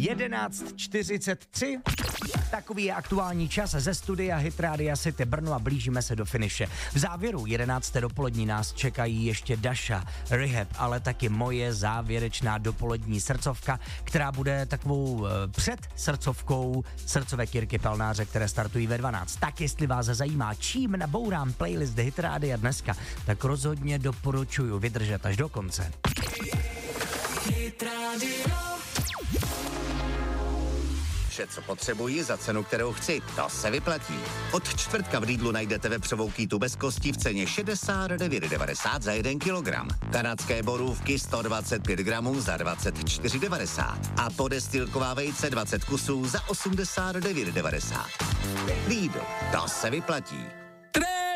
11:43. Takový je aktuální čas ze studia Hit Rádia City Brno a blížíme se do finiše. V závěru 11. dopolední nás čekají ještě Dasha, Rehab, ale taky moje závěrečná dopolední srdcovka, která bude takovou před srdcovkou srdcové Kirky Pelnáře, které startují ve 12. Tak jestli vás zajímá, čím nabourám playlist Hit Rádia dneska, tak rozhodně doporučuju vydržet až do konce. Hit Radio. Vše, co potřebuji za cenu, kterou chci, to se vyplatí. Od čtvrtka v Lidlu najdete vepřovou kýtu bez kostí v ceně 69,90 za 1 kilogram. Kanadské borůvky 125 gramů za 24,90 a podestýlková vejce 20 kusů za 89,90. Lidl, to se vyplatí.